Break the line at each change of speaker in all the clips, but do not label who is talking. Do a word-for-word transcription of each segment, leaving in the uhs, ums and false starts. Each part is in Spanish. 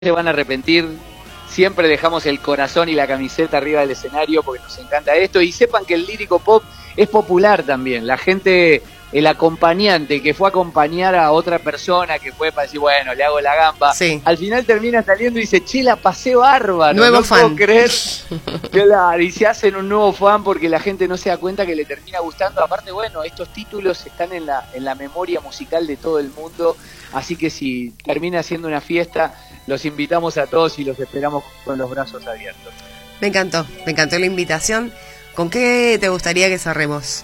se van a arrepentir. Siempre dejamos el corazón y la camiseta arriba del escenario porque nos encanta esto. Y sepan que el lírico pop es popular también. La gente, el acompañante que fue a acompañar a otra persona, que fue para decir, bueno, le hago la gamba,
sí,
al final termina saliendo y dice, che, la pasé bárbaro.
Nuevo
no
fan.
puedo creer. Claro, y se hacen un nuevo fan porque la gente no se da cuenta que le termina gustando. Aparte, bueno, estos títulos están en la, en la memoria musical de todo el mundo. Así que si termina siendo una fiesta, los invitamos a todos y los esperamos con los brazos abiertos.
Me encantó, me encantó la invitación. ¿Con qué te gustaría que cerremos?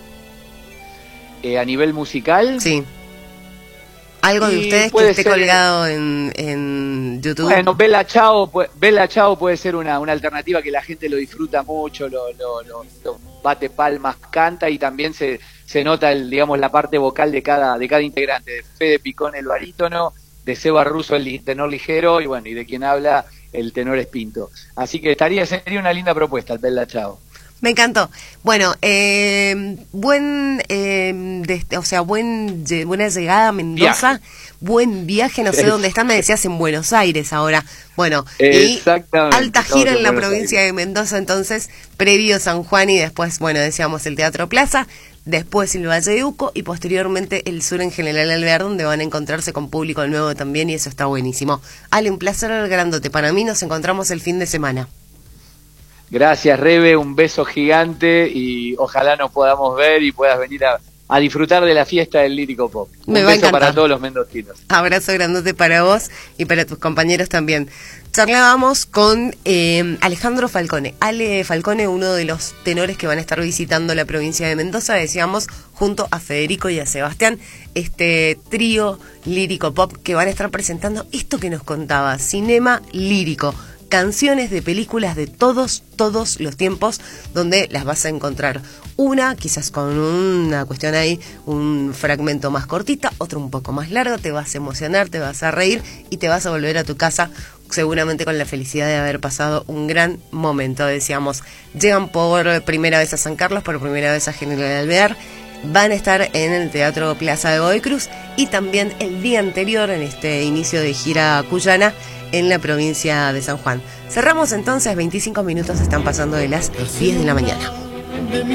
Eh, a nivel musical,
sí, algo de
y
ustedes que esté ser... colgado en, en YouTube.
Bueno, Bella Ciao, Bella Ciao puede ser una, una alternativa que la gente lo disfruta mucho, lo, lo, lo, lo bate palmas, canta, y también se, se nota el, digamos, la parte vocal de cada, de cada integrante, de Fede Picón el barítono, de Seba Russo el tenor ligero, y bueno, y de quien habla el tenor Espinto. Así que estaría, sería una linda propuesta el Bella Ciao.
Me encantó. Bueno, eh, buen, eh, de, o sea, buen, buena llegada a Mendoza, viaje. Buen viaje, no sé dónde están, me decías en Buenos Aires ahora. Bueno, y alta gira en la provincia Aires. de Mendoza, entonces, previo San Juan y después, bueno, decíamos el Teatro Plaza, después el Valle de Uco y posteriormente el sur en General Alvear, donde van a encontrarse con público nuevo también, y eso está buenísimo. Ale, un placer grandote. Para mí nos encontramos el fin de semana.
Gracias, Rebe, un beso gigante y ojalá nos podamos ver y puedas venir a, a disfrutar de la fiesta del lírico pop. Un
Me va
beso
a
para todos los mendocinos.
Abrazo grandote para vos y para tus compañeros también. Charlábamos con eh, Alejandro Falcone. Ale Falcone, uno de los tenores que van a estar visitando la provincia de Mendoza, decíamos, junto a Federico y a Sebastián, este trío lírico pop que van a estar presentando esto que nos contaba, cinema lírico. Canciones de películas de todos, todos los tiempos, donde las vas a encontrar. Una, quizás con una cuestión ahí, un fragmento más cortita, otro un poco más largo, te vas a emocionar, te vas a reír y te vas a volver a tu casa, seguramente con la felicidad de haber pasado un gran momento. Decíamos, llegan por primera vez a San Carlos, por primera vez a General Alvear, van a estar en el Teatro Plaza de Godoy Cruz y también el día anterior, en este inicio de gira cuyana, en la provincia de San Juan. Cerramos entonces, veinticinco minutos están pasando de las diez de la mañana.